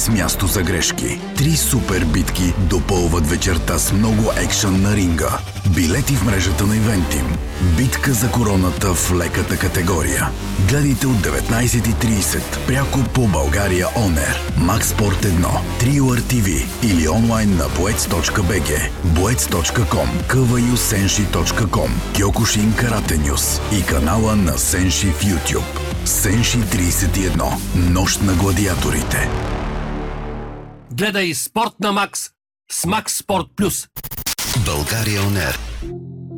без място за грешки. 3 супер битки допълват вечерта с много екшън на ринга. Билети в мрежата на Ивентим. Битка за короната в леката категория. Гледайте от 19:30 пряко по България On Air, Max Sport 1, Triuar TV или онлайн на boец.bg, boец.com, kvyusenshi.com, Kyokushin Karate News и канала на Senshi в YouTube. Senshi 31. Нощ на гладиаторите. Гледай Спорт на Макс с Макс Спорт Плюс. България On Air.